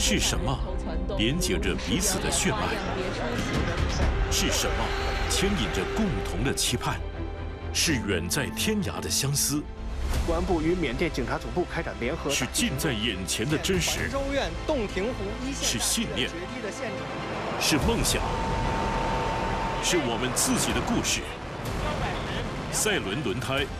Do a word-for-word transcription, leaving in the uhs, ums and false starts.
是什么连接着彼此的血脉？是什么牵引着共同的期盼？是远在天涯的相思？ 公安部与缅甸警察总部开展联合， 是近在眼前的真实？ 州院洞庭湖一线是信念？是梦想？是我们自己的故事？赛伦轮胎